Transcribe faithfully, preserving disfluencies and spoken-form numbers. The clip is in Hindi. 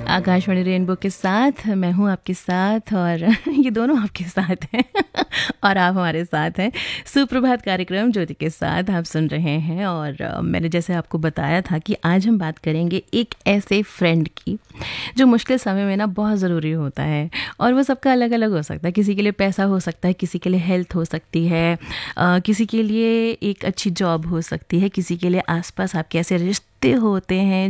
आकाशवाणी रेनबो के साथ मैं हूँ आपके साथ और ये दोनों आपके साथ हैं और आप हमारे साथ हैं। सुप्रभात कार्यक्रम ज्योति के साथ आप सुन रहे हैं और मैंने जैसे आपको बताया था कि आज हम बात करेंगे एक ऐसे फ्रेंड की जो मुश्किल समय में ना बहुत ज़रूरी होता है और वो सबका अलग अलग हो सकता है। किसी के लिए पैसा हो सकता है, किसी के लिए हेल्थ हो सकती है, आ, किसी के लिए एक अच्छी जॉब हो सकती है, किसी के लिए आसपास आपके ऐसे रिश्ते होते हैं